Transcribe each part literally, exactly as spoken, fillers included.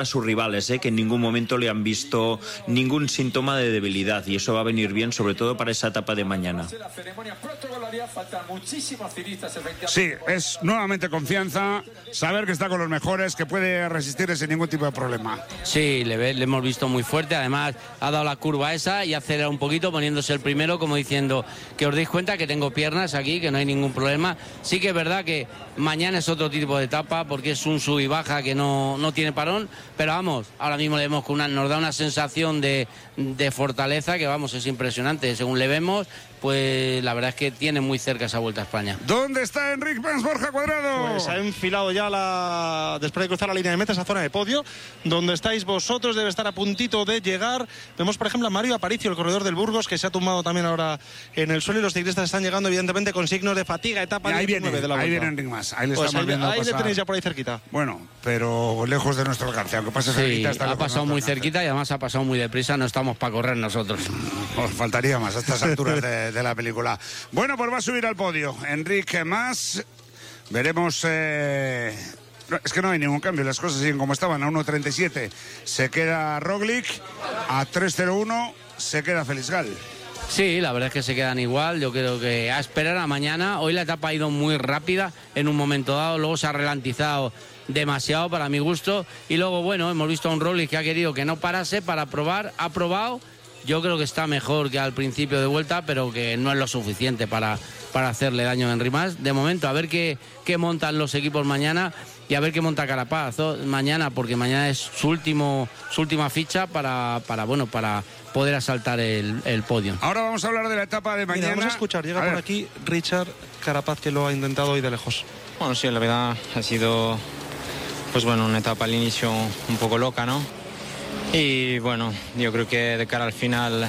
a sus rivales, ¿eh? que en ningún momento le han visto ningún síntoma de debilidad, y eso va a venir bien, sobre todo para esa etapa de mañana. Sí, es nuevamente confianza, saber que está con los mejores, que puede resistir sin ningún tipo de problema. Sí, le, ve, le hemos visto muy fuerte, además ha dado la curva esa y acelera un poquito poniéndose el primero, como diciendo que os deis cuenta que tengo piernas aquí, que no hay ningún problema. Sí que es verdad que mañana es otro tipo de etapa porque es un sub y baja que no, no tiene parón, pero vamos, ahora mismo le vemos con una, nos da una sensación de, de fortaleza que vamos, es impresionante. Según le vemos, pues la verdad es que tiene muy cerca esa Vuelta a España. ¿Dónde está Enric Mas, Borja Cuadrado? Pues ha enfilado ya la, después de cruzar la línea de meta, esa zona de podio, donde estáis vosotros, debe estar a puntito de llegar. Vemos, por ejemplo, a Mario Aparicio, el corredor del Burgos, que se ha tumbado también ahora en el suelo, y los ciclistas están llegando, evidentemente, con signos de fatiga, etapa ahí diecinueve viene, de la Ahí Vuelta. viene Enric Mas, ahí le pues estamos ahí, viendo ahí pasar. le tenéis ya por ahí cerquita. Bueno, pero lejos de nuestro alcance, aunque pase Sí, cerquita. Está ha pasado muy cerquita y además ha pasado muy deprisa, no estamos para correr nosotros. Nos faltaría más a estas alturas de, de la película. Bueno, pues va a subir al podio Enric Mas. Veremos... Eh... No, es que no hay ningún cambio, las cosas siguen como estaban. A uno treinta y siete se queda Roglic, a tres cero uno se queda Félix Gal. Sí, la verdad es que se quedan igual. Yo creo que a esperar a mañana. Hoy la etapa ha ido muy rápida en un momento dado, luego se ha ralentizado demasiado para mi gusto, y luego, bueno, hemos visto a un Roglic que ha querido que no parase para probar, ha probado. Yo creo que está mejor que al principio de vuelta, pero que no es lo suficiente para, para hacerle daño a Enric Mas. De momento, a ver qué, qué montan los equipos mañana y a ver qué monta Carapaz mañana, porque mañana es su último su última ficha para, para bueno para poder asaltar el, el podio. Ahora vamos a hablar de la etapa de mañana. Mira, vamos a escuchar, llega a por ver. aquí Richard Carapaz, que lo ha intentado hoy de lejos. Bueno, sí, la verdad ha sido, pues bueno, una etapa al inicio un poco loca, ¿no? Y bueno, yo creo que de cara al final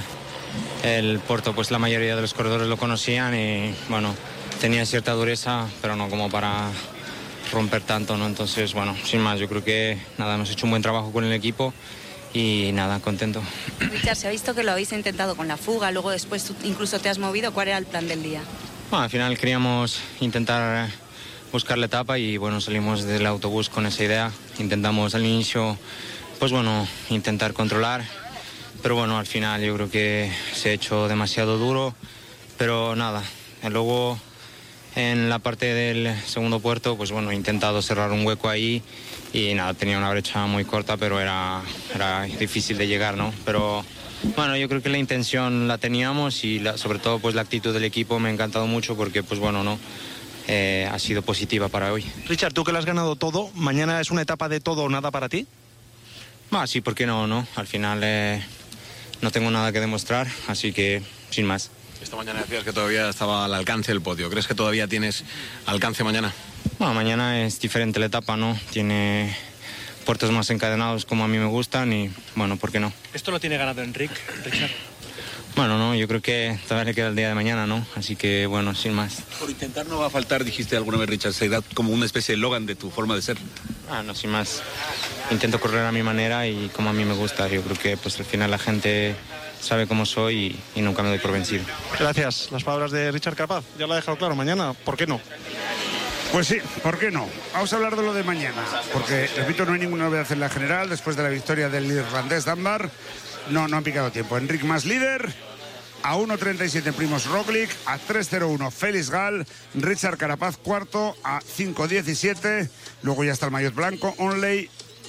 el Porto, pues la mayoría de los corredores lo conocían y bueno, tenía cierta dureza, pero no como para romper tanto, ¿no? Entonces, bueno, sin más, yo creo que nada, hemos hecho un buen trabajo con el equipo y nada, contento. Richard, se ha visto que lo habéis intentado con la fuga, luego después tú incluso te has movido. ¿Cuál era el plan del día? Bueno, al final queríamos intentar buscar la etapa y bueno, salimos del autobús con esa idea. Intentamos al inicio, pues bueno, intentar controlar, pero bueno, al final yo creo que se ha hecho demasiado duro, pero nada, luego en la parte del segundo puerto, pues bueno, he intentado cerrar un hueco ahí y nada, tenía una brecha muy corta, pero era, era difícil de llegar, ¿no? Pero bueno, yo creo que la intención la teníamos y la, sobre todo pues la actitud del equipo me ha encantado mucho porque pues bueno, no, eh, ha sido positiva para hoy. Richard, tú que lo has ganado todo, ¿mañana es una etapa de todo o nada para ti? Ah, sí, ¿por qué no? no? Al final eh, no tengo nada que demostrar, así que sin más. Esta mañana decías que todavía estaba al alcance del podio. ¿Crees que todavía tienes alcance mañana? Bueno, mañana es diferente la etapa, ¿no? Tiene puertos más encadenados como a mí me gustan y, bueno, ¿por qué no? ¿Esto lo tiene ganado Enric, Richard? Bueno, no, yo creo que todavía le queda el día de mañana, ¿no? Así que, bueno, sin más. Por intentar no va a faltar, dijiste alguna vez, Richard, se da como una especie de eslogan de tu forma de ser. Ah, no, sin más. Intento correr a mi manera y como a mí me gusta. Yo creo que, pues, al final la gente sabe cómo soy y, y nunca me doy por vencido. Gracias. Las palabras de Richard Carapaz. Ya lo ha dejado claro. Mañana, ¿por qué no? Pues sí, ¿por qué no? Vamos a hablar de lo de mañana, porque, repito, no hay ninguna novedad en la general. Después de la victoria del irlandés Dunbar, no, no han picado tiempo. Enric Mas líder, a uno treinta y siete Primož Roglic, a tres cero uno Félix Gal, Richard Carapaz cuarto, a cinco diecisiete. Luego ya está el maillot blanco, Onley,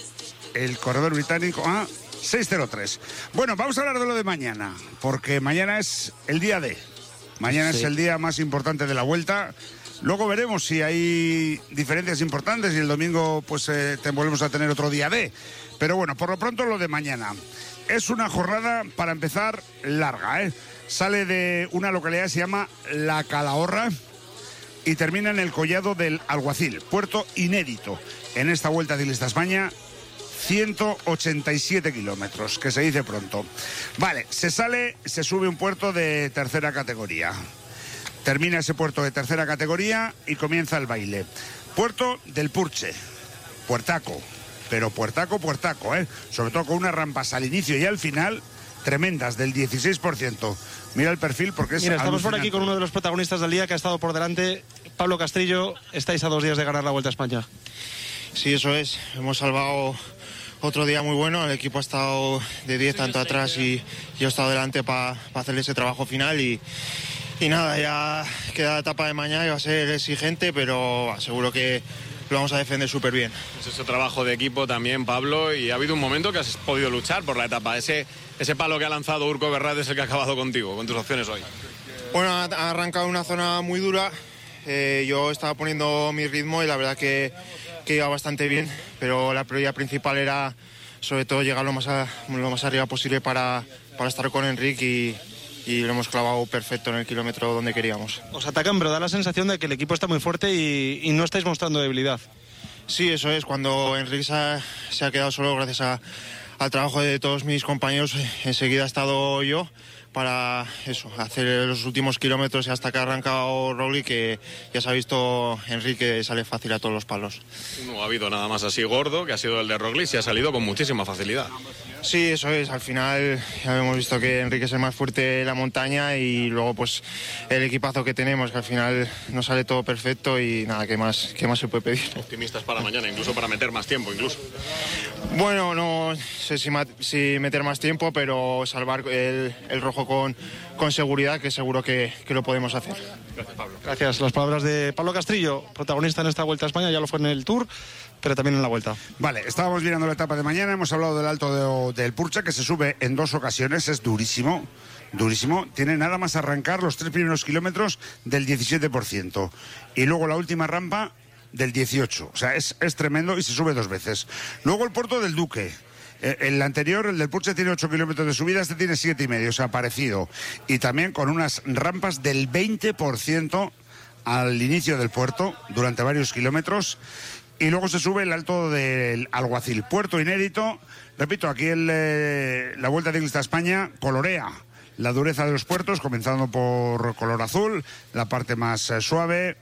el corredor británico, a seis cero tres. Bueno, vamos a hablar de lo de mañana, porque mañana es el día D. Mañana sí. Es el día más importante de la Vuelta. Luego veremos si hay diferencias importantes y el domingo pues eh, te volvemos a tener otro día D. Pero bueno, por lo pronto lo de mañana. Es una jornada, para empezar, larga, ¿eh? Sale de una localidad que se llama La Calahorra y termina en el Collado del Alguacil, puerto inédito en esta Vuelta Ciclista a España. ciento ochenta y siete kilómetros, que se dice pronto. Vale, se sale, se sube un puerto de tercera categoría. Termina ese puerto de tercera categoría y comienza el baile. Puerto del Purche, puertaco, pero puertaco, puertaco, ¿eh? Sobre todo con unas rampas al inicio y al final tremendas, del dieciséis por ciento. Mira el perfil porque es Mira, estamos alucinante. por aquí con uno de los protagonistas del día que ha estado por delante. Pablo Castrillo, estáis a dos días de ganar la Vuelta a España. Sí, eso es. Hemos salvado otro día muy bueno, el equipo ha estado de diez tanto atrás y yo he estado delante para pa hacer ese trabajo final y, y nada, ya queda la etapa de mañana y va a ser exigente, pero seguro que lo vamos a defender súper bien. Es ese trabajo de equipo también, Pablo, y ha habido un momento que has podido luchar por la etapa. Ese, ese palo que ha lanzado Urco Berrat es el que ha acabado contigo, con tus opciones hoy. Bueno, ha, ha arrancado una zona muy dura, eh, yo estaba poniendo mi ritmo y la verdad que, que iba bastante bien, pero la prioridad principal era sobre todo llegar lo más, a, lo más arriba posible para, para estar con Enric y, y lo hemos clavado perfecto en el kilómetro donde queríamos. Os atacan, pero da la sensación de que el equipo está muy fuerte y, y no estáis mostrando debilidad. Sí, eso es. Cuando Enric se ha, se ha quedado solo gracias a, al trabajo de todos mis compañeros, enseguida he estado yo para eso, hacer los últimos kilómetros y hasta que ha arrancado Rowley, que ya se ha visto Enrique sale fácil a todos los palos. No ha habido nada más así gordo, que ha sido el de Roglic y ha salido con muchísima facilidad. Sí, eso es. Al final ya hemos visto que Enrique es el más fuerte de la montaña y luego pues el equipazo que tenemos, que al final nos sale todo perfecto y nada, ¿qué más, qué más se puede pedir? Optimistas para mañana, incluso para meter más tiempo, incluso. Bueno, no sé si, si meter más tiempo, pero salvar el, el rojo con, con seguridad, que seguro que, que lo podemos hacer. Gracias, Pablo. Gracias. Las palabras de Pablo Castrillo, protagonista en esta Vuelta a España, ya lo fue en el Tour, pero también en la Vuelta. Vale, estábamos mirando la etapa de mañana, hemos hablado del Alto de, del Purcha, que se sube en dos ocasiones, es durísimo, durísimo. Tiene nada más arrancar los tres primeros kilómetros del diecisiete por ciento. Y luego la última rampa del dieciocho. O sea, es, es tremendo y se sube dos veces. Luego el Puerto del Duque. El anterior, el del Purcha, tiene ocho kilómetros de subida, este tiene siete y medio, o sea, parecido. Y también con unas rampas del veinte por ciento al inicio del puerto, durante varios kilómetros. Y luego se sube el Alto del Alguacil, puerto inédito. Repito, aquí el, eh, la Vuelta Ciclista a España colorea la dureza de los puertos, comenzando por color azul, la parte más eh, suave,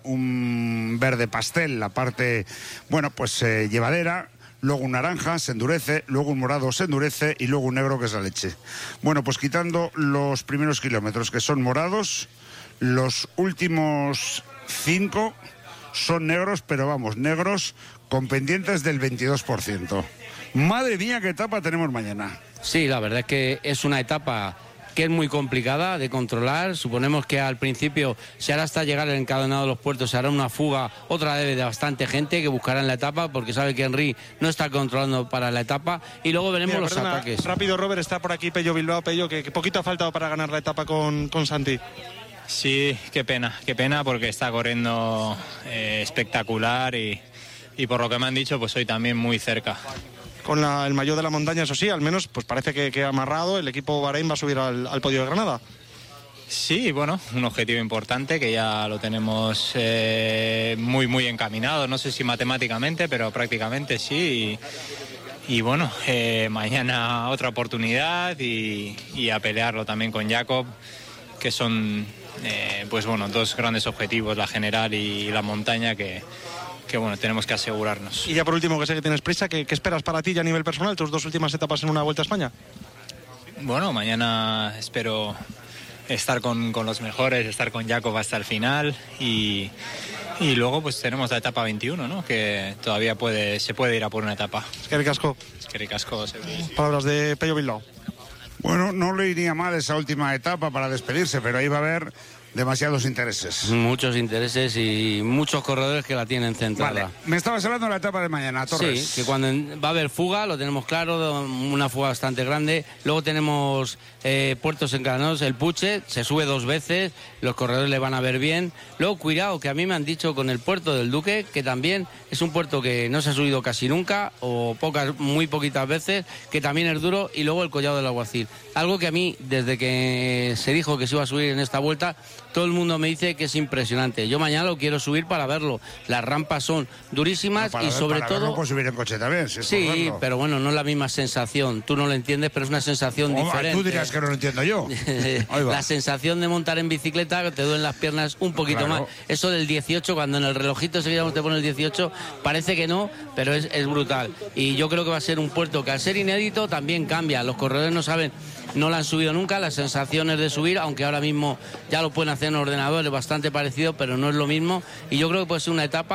un verde pastel, la parte, bueno, pues eh, llevadera. Luego un naranja se endurece, luego un morado se endurece y luego un negro, que es la leche. Bueno, pues quitando los primeros kilómetros, que son morados, los últimos cinco son negros, pero vamos, negros con pendientes del veintidós por ciento. Madre mía, qué etapa tenemos mañana. Sí, la verdad es que es una etapa que es muy complicada de controlar. Suponemos que al principio se hará hasta llegar el encadenado de los puertos, se hará una fuga otra vez de bastante gente que buscará en la etapa, porque sabe que Henry no está controlando para la etapa, y luego veremos Mira, los perdona, ataques. Rápido, Robert, está por aquí Pello Bilbao. Pello, que, que poquito ha faltado para ganar la etapa con, con Santi. Sí, qué pena, qué pena, porque está corriendo eh, espectacular y, y por lo que me han dicho, pues hoy también muy cerca. Con la, el maillot de la montaña, eso sí, al menos pues parece que, que ha amarrado, el equipo Bahrein va a subir al, al podio de Granada. Sí, bueno, un objetivo importante que ya lo tenemos eh, muy, muy encaminado, no sé si matemáticamente, pero prácticamente sí. Y, y bueno, eh, mañana otra oportunidad y, y a pelearlo también con Jakob, que son, eh, pues bueno, dos grandes objetivos, la general y la montaña, que... que bueno, tenemos que asegurarnos. Y ya por último, que sé que tienes prisa, ¿qué, qué esperas para ti ya a nivel personal, tus dos últimas etapas en una Vuelta a España? Bueno, mañana espero estar con, con los mejores, estar con Jakob hasta el final y, y luego pues tenemos la etapa veintiuno, ¿no? Que todavía puede, se puede ir a por una etapa. Eskerrik asko. Eskerrik asko. Palabras de Pello Bilbao. Bueno, no le iría mal esa última etapa para despedirse, pero ahí va a haber demasiados intereses. Muchos intereses y muchos corredores que la tienen centrada. Vale, me estabas hablando de la etapa de mañana, Torres. Sí, que cuando va a haber fuga, lo tenemos claro, una fuga bastante grande. Luego tenemos eh, puertos encadenados, el Puche, se sube dos veces, los corredores le van a ver bien. Luego, cuidado, que a mí me han dicho con el puerto del Duque, que también es un puerto que no se ha subido casi nunca, o pocas, muy poquitas veces, que también es duro, y luego el Collado del Alguacil. Algo que a mí, desde que se dijo que se iba a subir en esta vuelta, todo el mundo me dice que es impresionante. Yo mañana lo quiero subir para verlo. Las rampas son durísimas no, y ver, sobre para todo... Verlo, puedo subir en coche también, si es sí, pero bueno, no es la misma sensación. Tú no lo entiendes, pero es una sensación oh, diferente. Tú dirás que no lo entiendo yo. La sensación de montar en bicicleta, te duelen las piernas un poquito claro. más. Eso del dieciocho, cuando en el relojito seguidamente te pone el dieciocho, parece que no, pero es, es brutal. Y yo creo que va a ser un puerto que al ser inédito también cambia. Los corredores no saben, no la han subido nunca, las sensaciones de subir, aunque ahora mismo ya lo pueden hacer en ordenadores, bastante parecido, pero no es lo mismo. Y yo creo que puede ser una etapa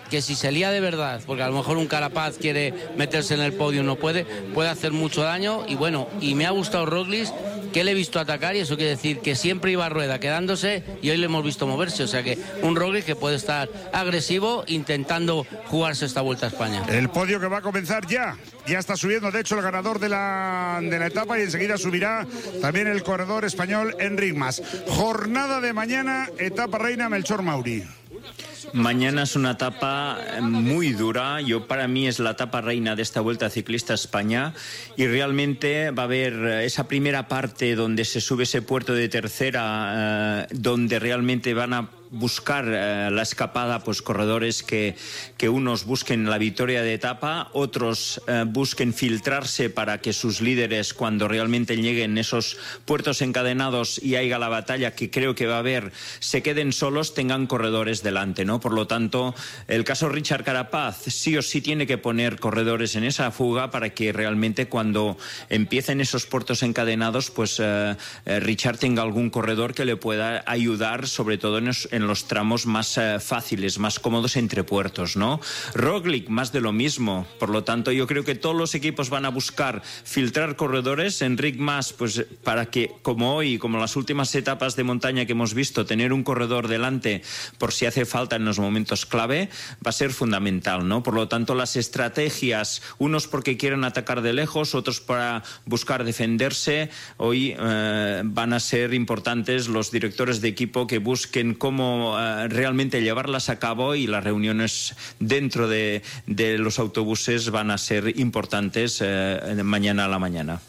que si se lía de verdad, porque a lo mejor un Carapaz quiere meterse en el podio y no puede, puede hacer mucho daño. Y bueno, y me ha gustado Roglic, que le he visto atacar, y eso quiere decir que siempre iba a rueda quedándose, y hoy le hemos visto moverse. O sea que un Roglic que puede estar agresivo intentando jugarse esta Vuelta a España. El podio que va a comenzar ya. Ya está subiendo, de hecho, el ganador de la, de la etapa, y enseguida subirá también el corredor español Enric Mas. Jornada de mañana, etapa reina Melchor Mauri. Mañana es una etapa muy dura. Yo, para mí, es la etapa reina de esta Vuelta Ciclista a España, y realmente va a haber esa primera parte donde se sube ese puerto de tercera, eh, donde realmente van a buscar eh, la escapada, pues corredores que, que unos busquen la victoria de etapa, otros eh, busquen filtrarse para que sus líderes, cuando realmente lleguen esos puertos encadenados y haya la batalla que creo que va a haber, se queden solos, tengan corredores delante, ¿no? Por lo tanto, el caso Richard Carapaz sí o sí tiene que poner corredores en esa fuga para que realmente cuando empiecen esos puertos encadenados, pues eh, eh, Richard tenga algún corredor que le pueda ayudar, sobre todo en los, en los tramos más eh, fáciles, más cómodos entre puertos, ¿no? Roglic, más de lo mismo. Por lo tanto, yo creo que todos los equipos van a buscar filtrar corredores. Enric Mas, pues para que, como hoy, como las últimas etapas de montaña que hemos visto, tener un corredor delante por si hace falta en los momentos clave, va a ser fundamental, ¿no? Por lo tanto, las estrategias, unos porque quieren atacar de lejos, otros para buscar defenderse, hoy eh, van a ser importantes los directores de equipo que busquen cómo eh, realmente llevarlas a cabo, y las reuniones dentro de, de los autobuses van a ser importantes eh, mañana a la mañana.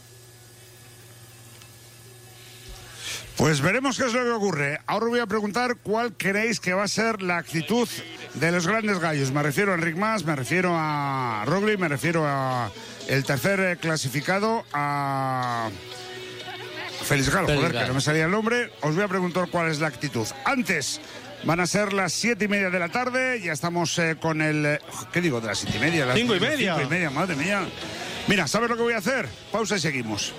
Pues veremos qué es lo que ocurre. Ahora voy a preguntar cuál creéis que va a ser la actitud de los grandes gallos. Me refiero a Enric Mas, me refiero a Roglic, me refiero a el tercer clasificado, a Félix Galo, joder, que no me salía el nombre. Os voy a preguntar cuál es la actitud. Antes, van a ser las siete y media de la tarde. Ya estamos eh, con el... ¿Qué digo? De las siete y media. Las cinco y media. Cinco y media, madre mía. Mira, ¿sabes lo que voy a hacer? Pausa y seguimos.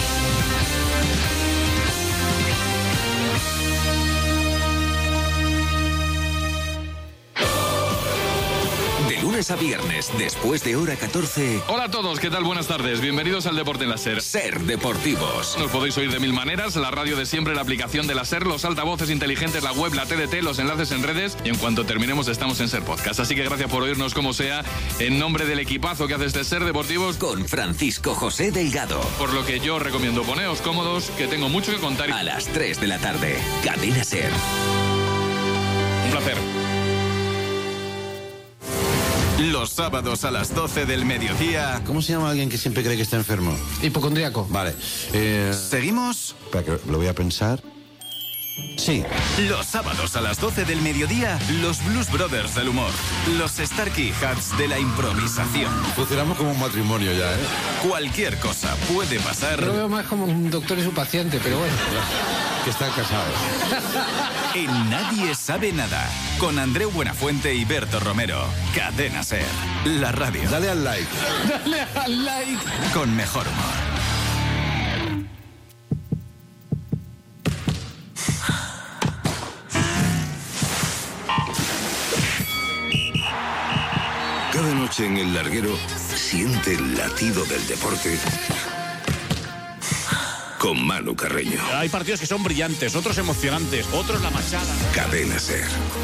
Lunes a viernes, después de hora catorce. Hola a todos, ¿qué tal? Buenas tardes. Bienvenidos al Deporte en la SER. SER Deportivos. Nos podéis oír de mil maneras: la radio de siempre, la aplicación de la SER, los altavoces inteligentes, la web, la T D T, los enlaces en redes, y en cuanto terminemos estamos en SER Podcast. Así que gracias por oírnos como sea, en nombre del equipazo que hace este SER Deportivos, con Francisco José Delgado. Por lo que yo recomiendo poneos cómodos, que tengo mucho que contar. Y... a las tres de la tarde, Cadena SER. Un placer. Los sábados a las doce del mediodía. ¿Cómo se llama alguien que siempre cree que está enfermo? Hipocondríaco. Vale. Eh... ¿Seguimos? Espera, que lo voy a pensar. Sí. Los sábados a las doce del mediodía, los Blues Brothers del humor. Los Starkey Hats de la improvisación. Funcionamos como un matrimonio ya, ¿eh? Cualquier cosa puede pasar. Lo veo más como un doctor y su paciente, pero bueno. Que están casados. En Nadie Sabe Nada, con Andreu Buenafuente y Berto Romero. Cadena SER, la radio. Dale al like. Dale al like. Con mejor humor. Cada noche en el larguero, siente el latido del deporte con Manu Carreño. Hay partidos que son brillantes, otros emocionantes, otros la machada. Cadena SER.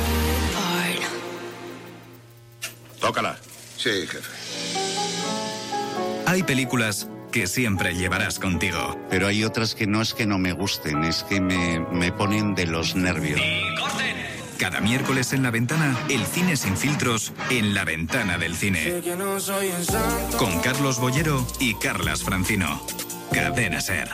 Tócala. Sí, jefe. Hay películas que siempre llevarás contigo. Pero hay otras que no es que no me gusten, es que me, me ponen de los nervios. ¡Y corten! Cada miércoles en La Ventana, el cine sin filtros en La Ventana del Cine. Con Carlos Bollero y Carlas Francino. Cadena SER.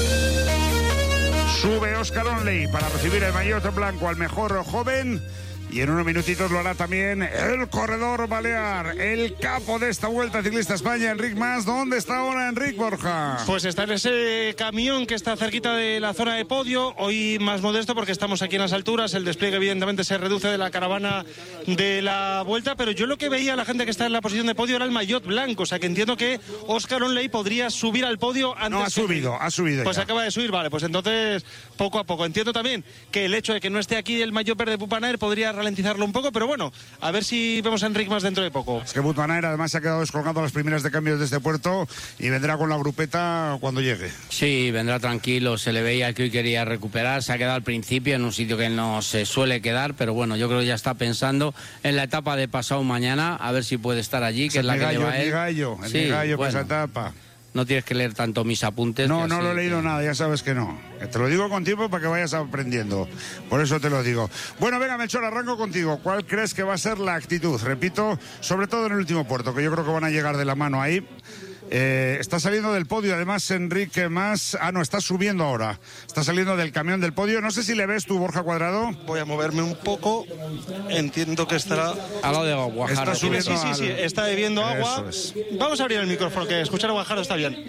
Sube Óscar Onley para recibir el maillot blanco al mejor joven y en unos minutitos lo hará también el corredor balear, el capo de esta Vuelta Ciclista España, Enric Mas. ¿Dónde está ahora Enric, Borja? Pues está en ese camión que está cerquita de la zona de podio, hoy más modesto porque estamos aquí en las alturas, el despliegue evidentemente se reduce de la caravana de la Vuelta, pero yo lo que veía a la gente que está en la posición de podio era el maillot blanco, o sea que entiendo que Óscar Onley podría subir al podio antes. No, ha subido, ha subido Pues ya. acaba de subir, vale, pues entonces poco a poco. Entiendo también que el hecho de que no esté aquí el maillot verde Wout van Aert podría ralentizarlo un poco, pero bueno, a ver si vemos a Enric Mas dentro de poco. Es que Wout van Aert además se ha quedado descolgando a las primeras de cambios de este puerto y vendrá con la grupeta cuando llegue. Sí, vendrá tranquilo, se le veía que hoy quería recuperar, se ha quedado al principio en un sitio que no se suele quedar, pero bueno, yo creo que ya está pensando en la etapa de pasado mañana, a ver si puede estar allí, que es, es la que gallo, lleva él. El gallo, el sí, gallo bueno, para esa etapa. No tienes que leer tanto mis apuntes. No, no así, lo he leído que... nada, ya sabes que no. Te lo digo con tiempo para que vayas aprendiendo. Por eso te lo digo. Bueno, venga, Melchor, arranco contigo. ¿Cuál crees que va a ser la actitud? Repito, sobre todo en el último puerto, que yo creo que van a llegar de la mano ahí. Eh, está saliendo del podio, además, Enrique Mas. Ah, no, está subiendo ahora. Está saliendo del camión del podio. No sé si le ves tú, Borja Cuadrado. Voy a moverme un poco. Entiendo que estará. Al lado de Guajardo. Está subiendo. Sí, sí, sí, está bebiendo agua. Es. Vamos a abrir el micrófono, que escuchar a Guajardo está bien.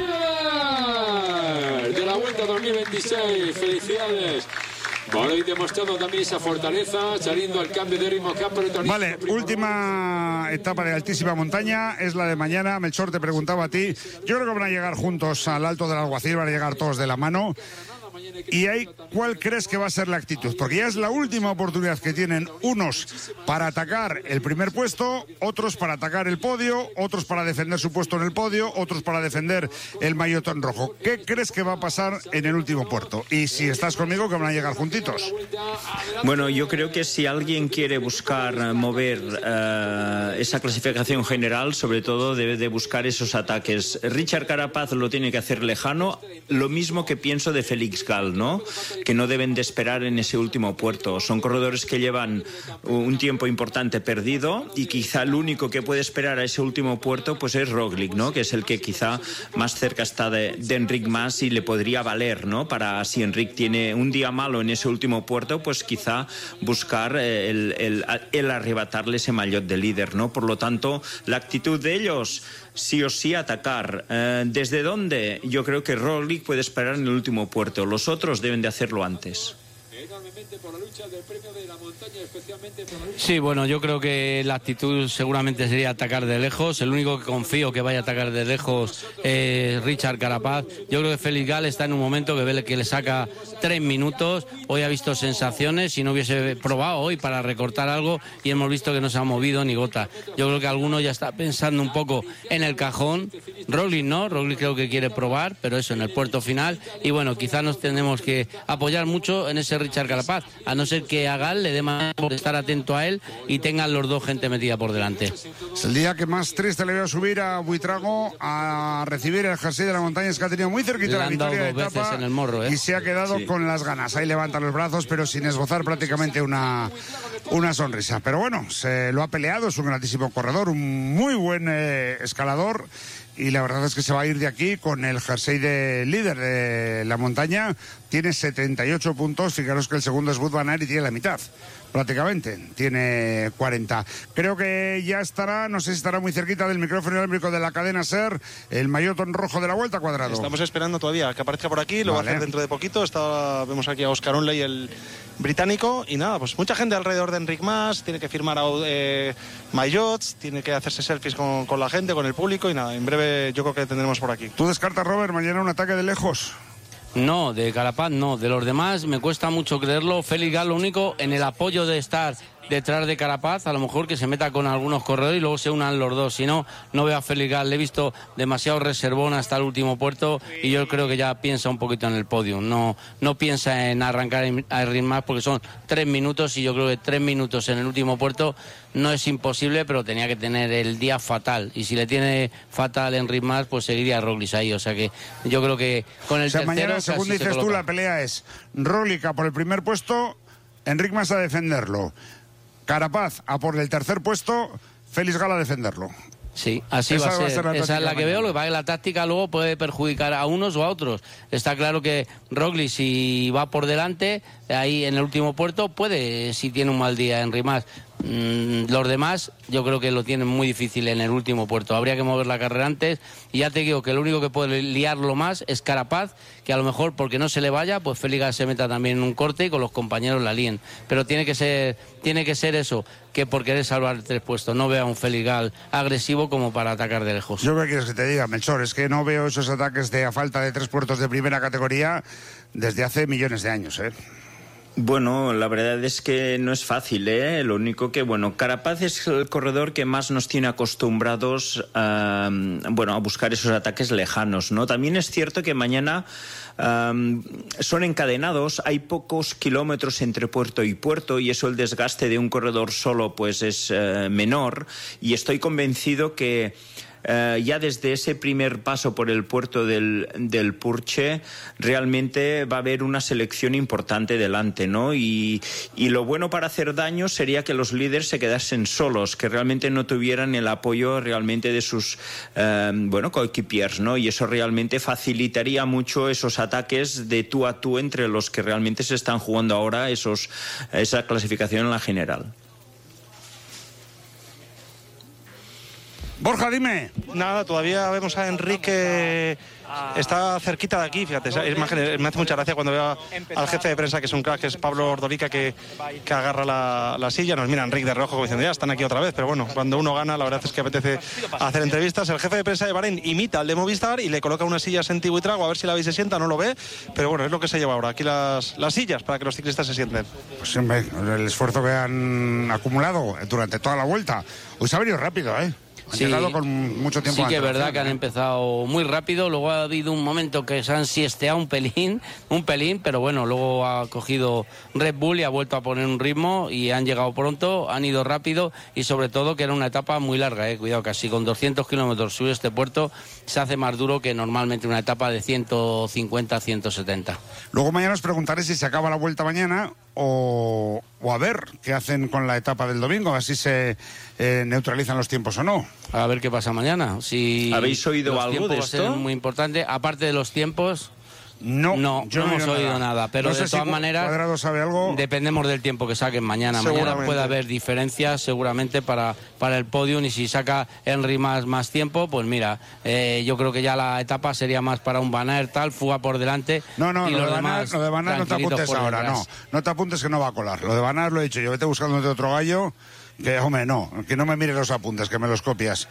De la Vuelta dos mil veintiséis. Felicidades. Bueno, y demostrando también esa fortaleza, saliendo al cambio de ritmo que ha protagonizado. Vale, última etapa de altísima montaña, es la de mañana. Melchor, te preguntaba a ti. Yo creo que van a llegar juntos al Alto del Alguacil, van a llegar todos de la mano. Y ahí, ¿cuál crees que va a ser la actitud? Porque ya es la última oportunidad que tienen unos para atacar el primer puesto, otros para atacar el podio, otros para defender su puesto en el podio, otros para defender el maillotón rojo. ¿Qué crees que va a pasar en el último puerto? Y si estás conmigo, que van a llegar juntitos. Bueno, yo creo que si alguien quiere buscar mover uh, esa clasificación general, sobre todo debe de buscar esos ataques. Richard Carapaz lo tiene que hacer lejano, lo mismo que pienso de Félix Gall, ¿no? Que no deben de esperar en ese último puerto. Son corredores que llevan un tiempo importante perdido y quizá el único que puede esperar a ese último puerto pues es Roglic, ¿no? Que es el que quizá más cerca está de, de Enric Mas y le podría valer, ¿no? Para si Enric tiene un día malo en ese último puerto, pues quizá buscar el, el, el arrebatarle ese maillot de líder, ¿no? Por lo tanto, la actitud de ellos, sí o sí atacar. Eh, ¿Desde dónde? Yo creo que Roglic puede esperar en el último puerto. Los otros deben de hacerlo antes. Sí, bueno, yo creo que la actitud seguramente sería atacar de lejos. El único que confío que vaya a atacar de lejos es Richard Carapaz. Yo creo que Félix Gall está en un momento que ve que le saca tres minutos. Hoy ha visto sensaciones, si no hubiese probado hoy para recortar algo, y hemos visto que no se ha movido ni gota. Yo creo que alguno ya está pensando un poco en el cajón. Roglic no, Roglic creo que quiere probar, pero eso en el puerto final. Y bueno, quizás nos tenemos que apoyar mucho en ese Richard Carapaz, a no ser que a Gall le dé más por estar atento a él y tengan los dos gente metida por delante. Es el día que más triste le veo subir a Buitrago a recibir el jersey de la montaña, es que ha tenido muy cerquita la victoria de etapa en el morro, ¿eh? Y se ha quedado sí. con las ganas. Ahí levanta los brazos, pero sin esbozar prácticamente una, una sonrisa. Pero bueno, se lo ha peleado, es un grandísimo corredor, un muy buen eh, escalador. Y la verdad es que se va a ir de aquí con el jersey de líder de la montaña. Tiene setenta y ocho puntos. Fijaros que el segundo es Wout van Aert y tiene la mitad, prácticamente. Tiene cuarenta. Creo que ya estará, no sé si estará muy cerquita del micrófono inalámbrico de la cadena SER, el maillotón rojo de la Vuelta, Cuadrado. Estamos esperando todavía que aparezca por aquí. Lo vale. va a hacer dentro de poquito. Está, vemos aquí a Óscar Onley, el británico. Y nada, pues mucha gente alrededor de Enric Mas. Tiene que firmar eh, maillots, tiene que hacerse selfies con, con la gente, con el público. Y nada, en breve yo creo que tendremos por aquí. ¿Tú descartas, Robert, mañana un ataque de lejos? No, de Carapaz no. De los demás me cuesta mucho creerlo. Félix Gall, lo único, en el apoyo de estar detrás de Carapaz, a lo mejor que se meta con algunos corredores y luego se unan los dos. Si no, no veo a Félix Gall. Le he visto demasiado reservón hasta el último puerto y yo creo que ya piensa un poquito en el podio. No, no piensa en arrancar a Enric Mas porque son tres minutos y yo creo que tres minutos en el último puerto no es imposible, pero tenía que tener el día fatal. Y si le tiene fatal Enric Mas, pues seguiría Roglic ahí. O sea que yo creo que con el o sea, tercero... mañana, según dices tú, la pelea es Roglic a por el primer puesto, Enric Mas a defenderlo. Carapaz a por el tercer puesto, Félix Gall a defenderlo. Sí, así Esa va a ser. va a ser la Esa es la táctica que veo, mañana. lo que pasa es que la táctica luego puede perjudicar a unos o a otros. Está claro que Roglic, si va por delante, ahí en el último puerto, puede, si tiene un mal día, Henry Mas. Mm, los demás yo creo que lo tienen muy difícil en el último puerto. Habría que mover la carrera antes y ya te digo que lo único que puede liarlo más es Carapaz, que a lo mejor porque no se le vaya, pues Félix se meta también en un corte y con los compañeros la líen. Pero tiene que ser, tiene que ser eso, que por querer salvar tres puestos. No veo a un Félix Gal agresivo como para atacar de lejos. Yo qué quieres que te diga, Melchor, es que no veo esos ataques de a falta de tres puertos de primera categoría desde hace millones de años, ¿eh? Bueno, la verdad es que no es fácil, ¿eh? Lo único que, bueno, Carapaz es el corredor que más nos tiene acostumbrados a, bueno, a buscar esos ataques lejanos, ¿no? También es cierto que mañana um, son encadenados, hay pocos kilómetros entre puerto y puerto y eso el desgaste de un corredor solo pues es uh, menor y estoy convencido que Uh, ya desde ese primer paso por el puerto del, del Purche realmente va a haber una selección importante delante, ¿no? Y, y lo bueno para hacer daño sería que los líderes se quedasen solos, que realmente no tuvieran el apoyo realmente de sus uh, bueno, coequipiers, ¿no? Y eso realmente facilitaría mucho esos ataques de tú a tú entre los que realmente se están jugando ahora esos, esa clasificación en la general. Borja, dime. Nada, todavía vemos a Enrique, está cerquita de aquí, fíjate, esa imagen me hace mucha gracia cuando veo al jefe de prensa, que es un crack, que es Pablo Ordorica, que, que agarra la, la silla, nos mira Enrique de rojo como diciendo, ya están aquí otra vez, pero bueno, cuando uno gana la verdad es que apetece hacer entrevistas. El jefe de prensa de Bahrein imita al de Movistar y le coloca unas sillas en Tibu y Trago, a ver si la veis se sienta, no lo ve, pero bueno, es lo que se lleva ahora, aquí las, las sillas para que los ciclistas se sienten. Pues hombre, el esfuerzo que han acumulado durante toda la vuelta. Hoy se ha venido rápido, ¿eh? Han Sí, llegado con mucho tiempo. sí que es de verdad antelación, que han ¿eh? empezado muy rápido, luego ha habido un momento que se han siesteado un pelín, un pelín, pero bueno, luego ha cogido Red Bull y ha vuelto a poner un ritmo y han llegado pronto, han ido rápido y sobre todo que era una etapa muy larga, eh, cuidado, casi con doscientos kilómetros subir este puerto se hace más duro que normalmente una etapa de ciento cincuenta a ciento setenta. Luego mañana os preguntaré si se acaba la vuelta mañana o, o a ver qué hacen con la etapa del domingo, a ver si se eh, neutralizan los tiempos o no. A ver qué pasa mañana. Si ¿Habéis oído los algo de tiempos va a ser esto? muy importante. Aparte de los tiempos, no, no, yo no no he hemos oído oído nada. nada. Pero No sé de si todas maneras, Cuadrado sabe algo. dependemos del tiempo que saquen mañana. Mañana Seguramente. puede haber diferencias seguramente para, para el podium y si saca Henry más, más tiempo, pues mira, eh, yo creo que ya la etapa sería más para un Van Aert, tal, fuga por delante. No, no, y lo de los Van Aert, demás lo de Van Aert no te tranquilitos apuntes por ahora, no. detrás. No te apuntes que no va a colar. Lo de Van Aert lo he dicho yo, vete buscándote otro gallo. Que, hombre, no, que no me mires los apuntes, que me los copias.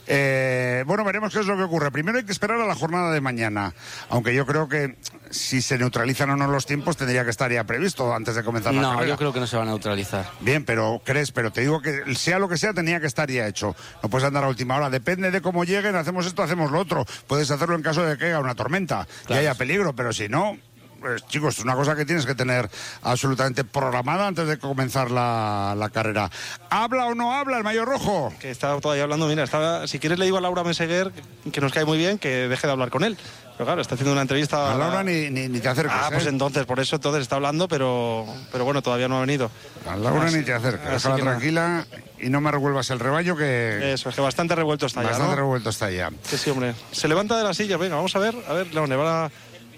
Eh, bueno, veremos qué es lo que ocurre. Primero hay que esperar a la jornada de mañana, aunque yo creo que si se neutralizan o no los tiempos tendría que estar ya previsto antes de comenzar la No, carrera. yo creo que no se va a neutralizar. Bien, pero crees, pero te digo que sea lo que sea, tenía que estar ya hecho. No puedes andar a última hora. Depende de cómo lleguen, hacemos esto, hacemos lo otro. Puedes hacerlo en caso de que haya una tormenta, que Claro. haya peligro, pero si no... Pues, chicos, es una cosa que tienes que tener absolutamente programada antes de comenzar la, la carrera. ¿Habla o no habla el Mayor Rojo? Que está todavía hablando, mira, estaba, si quieres le digo a Laura Meseguer, que nos cae muy bien, que deje de hablar con él. Pero claro, está haciendo una entrevista... A Laura ni, ni, ni te acerques. Ah, pues ¿eh? entonces, por eso entonces está hablando, pero, pero bueno, todavía no ha venido. A Laura Así- ni te acerques, así déjala que nada. tranquila y no me revuelvas el rebaño que... Eso, es que bastante revuelto está bastante ya, ¿no? revuelto está ya. Sí, sí, hombre. Se levanta de la silla, venga, vamos a ver, a ver, Leone, va a...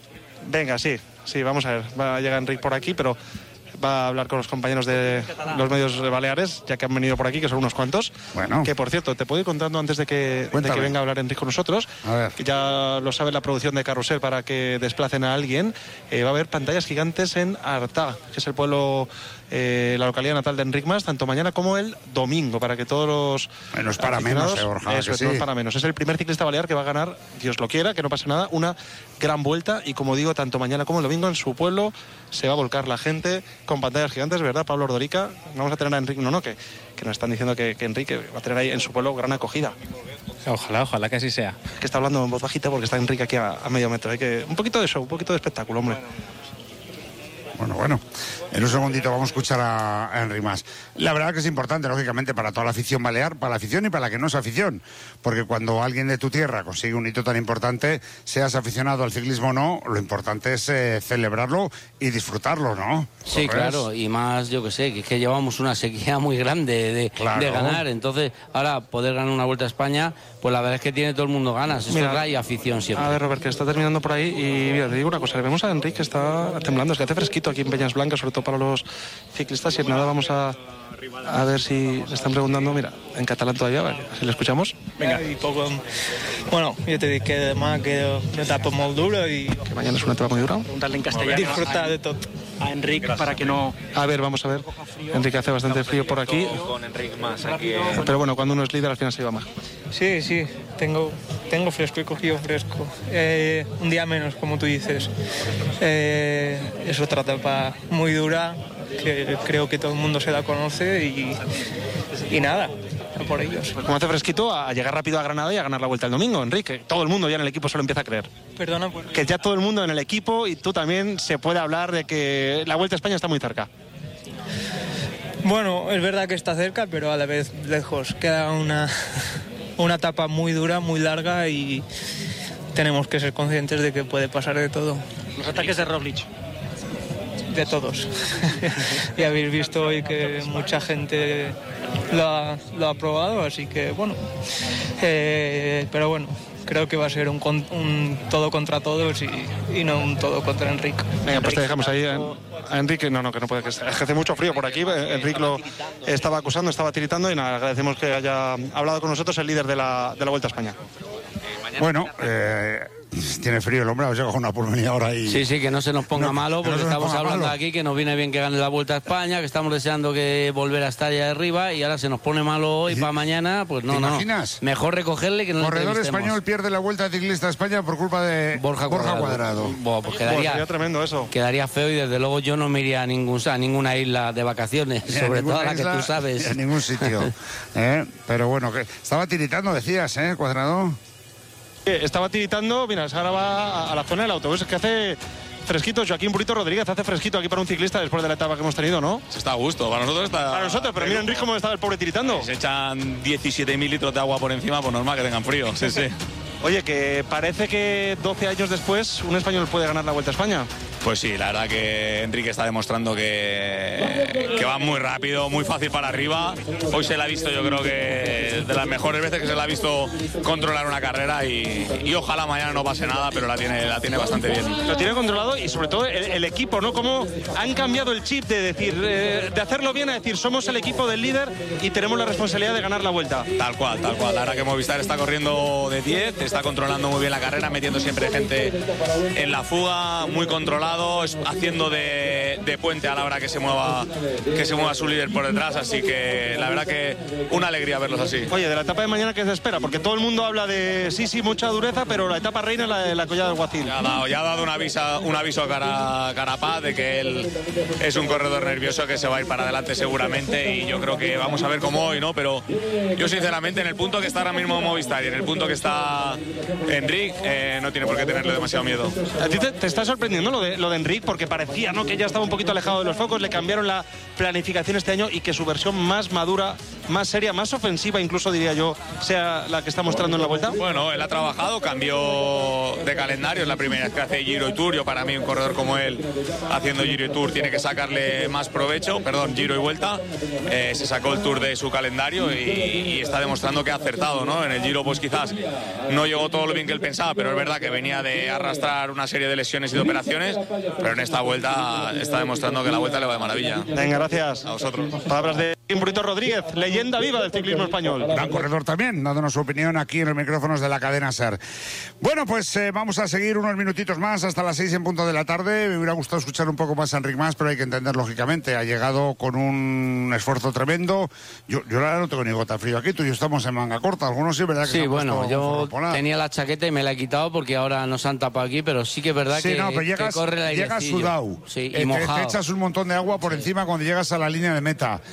Venga, sí, sí, vamos a ver. Va a llegar Enrique por aquí, pero va a hablar con los compañeros de los medios baleares, ya que han venido por aquí, que son unos cuantos. Bueno. Que, por cierto, te puedo ir contando antes de que, de Cuéntame. que venga a hablar Enrique con nosotros. A ver. Que ya lo sabe la producción de Carrusel para que desplacen a alguien. Eh, va a haber pantallas gigantes en Artà, que es el pueblo... Eh, la localidad natal de Enric Mas, tanto mañana como el domingo, para que todos los Bueno, es para menos, aficionados- eh, Borja, eso que es, no sí. es para menos. Es el primer ciclista balear que va a ganar, Dios lo quiera, que no pase nada, una gran vuelta. Y como digo, tanto mañana como el domingo en su pueblo se va a volcar la gente con pantallas gigantes, ¿verdad, Pablo Ordorica? Vamos a tener a Enrique, no, no, que, que nos están diciendo que, que Enrique va a tener ahí en su pueblo gran acogida. Ojalá, ojalá que así sea. Que está hablando en voz bajita porque está Enrique aquí a, a medio metro. Hay que, un poquito de show, un poquito de espectáculo, hombre. bueno, bueno. En un segundito vamos a escuchar a, a Enric Mas. La verdad que es importante, lógicamente, para toda la afición balear, para la afición y para la que no es afición. Porque cuando alguien de tu tierra consigue un hito tan importante, seas aficionado al ciclismo o no, lo importante es eh, celebrarlo y disfrutarlo, ¿no? Sí, ¿Corres? claro, y más, yo que sé, que es que llevamos una sequía muy grande de, Claro. de ganar. Entonces, ahora poder ganar una Vuelta a España, pues la verdad es que tiene todo el mundo ganas. Esto Mira, trae afición siempre. A ver, Robert, que está terminando por ahí y mira, te digo una cosa, le vemos a Enric que está temblando, es que hace fresquito aquí en Peñas Blancas, sobre todo para los ciclistas, y nada, vamos a, a ver si le están preguntando, mira, en catalán todavía, a ver, si le escuchamos. Venga. I poc, bueno, jo te dic que demà queda una etapa molt dura i... Que mañana es una etapa muy dura. Preguntarle en castellano. Disfrutar de tot. A Enric para que no... A ver, vamos a ver. Enric hace bastante frío por aquí. Con Enric Mas aquí. Pero bueno, cuando uno es líder al final se lleva más. Sí, sí, tengo, tengo fresco, he cogido fresco. Eh, un día menos, como tú dices. Eh, es otra etapa muy dura, que creo que todo el mundo se la conoce y, y nada, por ellos. Pues como hace fresquito, a llegar rápido a Granada y a ganar la Vuelta el domingo, Enrique. Todo el mundo ya en el equipo se lo empieza a creer. Perdona, pues... Que ya todo el mundo en el equipo y tú también se puede hablar de que la Vuelta a España está muy cerca. Bueno, es verdad que está cerca, pero a la vez lejos. Queda una, una etapa muy dura, muy larga y tenemos que ser conscientes de que puede pasar de todo. Los ataques de Roglic. De todos. Ya habéis visto hoy que mucha gente lo ha, lo ha probado, así que bueno. Eh, pero bueno, creo que va a ser un, con, un todo contra todos y, y no un todo contra Enric. Venga, pues te dejamos ahí a, a Enrique. No, no, que no puede, que es que hace mucho frío por aquí. Enrique lo estaba acusando, estaba tiritando y nada, agradecemos que haya hablado con nosotros el líder de la, de la Vuelta a España. Bueno, eh, tiene frío el hombre, ha llegado una pulmonía ahora y... Sí, sí, que no se nos ponga No, malo, que no porque se nos estamos ponga hablando malo. aquí que nos viene bien que gane la Vuelta a España, que estamos deseando que volver a estar allá arriba y ahora se nos pone malo hoy para mañana, pues no, ¿Te no. imaginas? Mejor recogerle que no le Corredor entrevistemos. español pierde la Vuelta Ciclista a España por culpa de Borja Borja Cuadrado. Cuadrado. Buah, pues quedaría, sería tremendo eso. Quedaría feo y desde luego yo no me iría a, ningún, a ninguna isla de vacaciones, Ni a sobre ninguna todo a la que isla, tú sabes. ni a ningún sitio. ¿eh? Pero bueno, que estaba tiritando, decías, ¿eh, Cuadrado? Estaba tiritando, mira, ahora va a la zona del autobús, es que hace fresquito. Joaquín Burrito Rodríguez, hace fresquito aquí para un ciclista después de la etapa que hemos tenido, ¿no? Se está a gusto, para nosotros está... Para nosotros, pero mira Enrique cómo estaba el pobre tiritando. Se echan diecisiete mil litros de agua por encima, pues normal que tengan frío, sí, sí. Oye, que parece que doce años después un español puede ganar la Vuelta a España. Pues sí, la verdad que Enrique está demostrando que, que va muy rápido, muy fácil para arriba. Hoy se la ha visto, yo creo que de las mejores veces que se la ha visto controlar una carrera y, y ojalá mañana no pase nada, pero la tiene, la tiene bastante bien. Lo tiene controlado y sobre todo el, el equipo, ¿no? Cómo han cambiado el chip de decir, eh, de hacerlo bien a decir, somos el equipo del líder y tenemos la responsabilidad de ganar la Vuelta. Tal cual, tal cual. La verdad que Movistar está corriendo de diez, está controlando muy bien la carrera, metiendo siempre gente en la fuga, muy controlado, haciendo de, de puente a la hora que se mueva que se mueva su líder por detrás, así que la verdad que una alegría verlos así. Oye, de la etapa de mañana, ¿qué se espera? Porque todo el mundo habla de sí, sí, mucha dureza, pero la etapa reina es la de la Collada del Guacil. Ya ha dado, ya ha dado un aviso, un aviso a Cara, Carapaz de que él es un corredor nervioso que se va a ir para adelante seguramente y yo creo que vamos a ver cómo hoy, ¿no? Pero yo sinceramente en el punto que está ahora mismo Movistar y en el punto que está Enric, eh, no tiene por qué tenerle demasiado miedo. ¿A ti te, te está sorprendiendo lo de, lo de Enric? Porque parecía, ¿no?, que ya estaba un poquito alejado de los focos, le cambiaron la planificación este año y que su versión más madura, más seria, más ofensiva incluso diría yo, sea la que está mostrando en la Vuelta. Bueno, él ha trabajado, cambió de calendario, es la primera vez que hace Giro y Tour. Yo para mí un corredor como él haciendo Giro y Tour tiene que sacarle más provecho, perdón, Giro y Vuelta. Eh, se sacó el Tour de su calendario y, y está demostrando que ha acertado, ¿no? En el Giro pues quizás no llegó todo lo bien que él pensaba, pero es verdad que venía de arrastrar una serie de lesiones y de operaciones, pero en esta Vuelta está demostrando que la Vuelta le va de maravilla. Venga, gracias. A vosotros. Palabras de Burrito Rodríguez, leyenda viva del ciclismo español. Gran corredor también, dándonos su opinión aquí en los micrófonos de la cadena SER. Bueno, pues eh, vamos a seguir unos minutitos más hasta las seis en punto de la tarde. Me hubiera gustado escuchar un poco más a Enric Mas, pero hay que entender lógicamente. Ha llegado con un esfuerzo tremendo. Yo, yo ahora no tengo ni gota frío aquí, tú y yo estamos en manga corta. Algunos sí, ¿verdad? Que Sí, se han bueno, puesto yo forropolar. tenía la chaqueta y me la he quitado porque ahora nos han tapado aquí, pero sí que es verdad Sí, que, no, pero que llegas, corre el llegas airecillo. sudado. Sí, y Eh, te, mojado. te echas un montón de agua por encima cuando llegas a la línea de meta. Eh,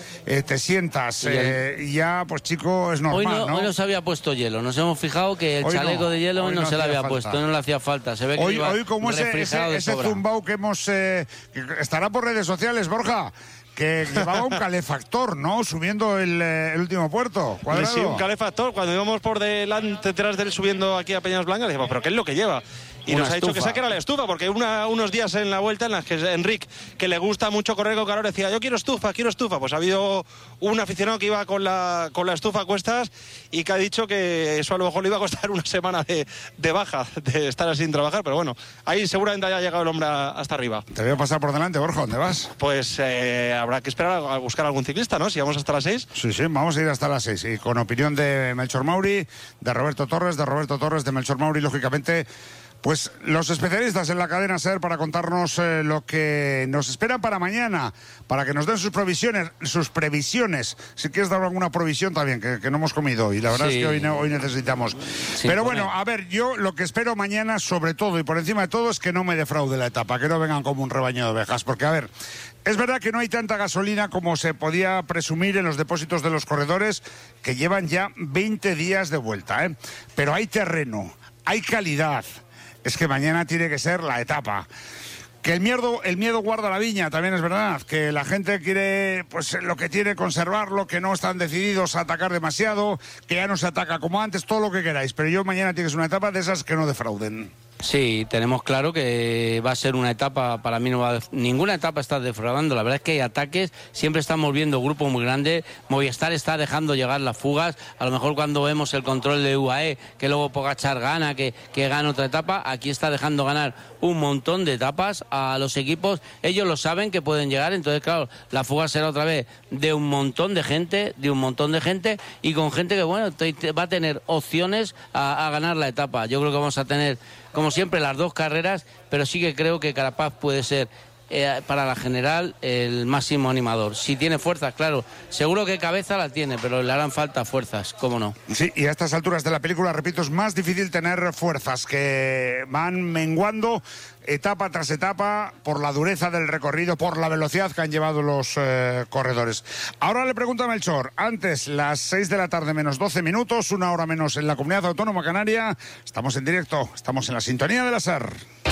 te sientas. Y, eh, y ya, pues chico, es normal, hoy no, ¿no? Hoy no se había puesto hielo. Nos hemos fijado que el hoy chaleco no, de hielo hoy no, no se le había falta. puesto, no le hacía falta. Se ve que hoy, iba hoy como ese, ese, ese zumbao que hemos... Eh, que estará por redes sociales, Borja, que llevaba un calefactor, ¿no? Subiendo el, el último puerto. Cuadrado. Sí, un calefactor. Cuando íbamos por delante, detrás de él subiendo aquí a Peñas Blancas, decíamos, ¿pero qué es lo que lleva? Y Una nos ha estufa. dicho que saque la estufa, porque una, unos días en la vuelta en las que Enric, que le gusta mucho correr con calor, decía, yo quiero estufa, quiero estufa. Pues ha habido un aficionado que iba con la, con la estufa a cuestas y que ha dicho que eso a lo mejor le iba a costar una semana de, de baja, de estar sin trabajar. Pero bueno, ahí seguramente haya llegado el hombre hasta arriba. Te voy a pasar por delante, Borja, ¿dónde vas? Pues eh, habrá que esperar a buscar algún ciclista, ¿no? Si vamos hasta las seis. Sí, sí, vamos a ir hasta las seis. Y con opinión de Melchor Mauri, de Roberto Torres, de Roberto Torres, de Melchor Mauri, lógicamente... Pues los especialistas en la cadena SER para contarnos eh, lo que nos espera para mañana, para que nos den sus previsiones, sus previsiones. Si quieres dar alguna provisión también, que, que no hemos comido y la verdad sí. es que hoy, hoy necesitamos. Sí, Pero bueno, a ver, yo lo que espero mañana sobre todo y por encima de todo es que no me defraude la etapa, que no vengan como un rebaño de ovejas, porque a ver... Es verdad que no hay tanta gasolina como se podía presumir en los depósitos de los corredores, que llevan ya veinte días de vuelta, ¿eh? Pero hay terreno, hay calidad. Es que mañana tiene que ser la etapa. Que el miedo, el miedo guarda la viña, también es verdad. Que la gente quiere, pues lo que tiene, conservarlo, que no están decididos a atacar demasiado, que ya no se ataca como antes, todo lo que queráis. Pero yo mañana tiene que ser una etapa de esas que no defrauden. Sí, tenemos claro que va a ser una etapa, para mí no va a, ninguna etapa está defraudando, la verdad es que hay ataques, siempre estamos viendo grupos muy grandes, Movistar está dejando llegar las fugas, a lo mejor cuando vemos el control de U A E, que luego Pogačar gana, que, que gana otra etapa, aquí está dejando ganar un montón de etapas a los equipos, ellos lo saben que pueden llegar, entonces claro, la fuga será otra vez de un montón de gente, de un montón de gente, y con gente que bueno, te, te va a tener opciones a, a ganar la etapa, yo creo que vamos a tener como siempre las dos carreras, pero sí que creo que Carapaz puede ser eh, para la general el máximo animador. Si tiene fuerzas, claro, seguro que cabeza la tiene, pero le harán falta fuerzas, cómo no. Sí, y a estas alturas de la película, repito, es más difícil tener fuerzas, que van menguando etapa tras etapa por la dureza del recorrido, por la velocidad que han llevado los eh, corredores. Ahora le pregunto a Melchor, antes las seis de la tarde menos doce minutos, una hora menos en la Comunidad Autónoma Canaria, estamos en directo, estamos en la sintonía de la SER.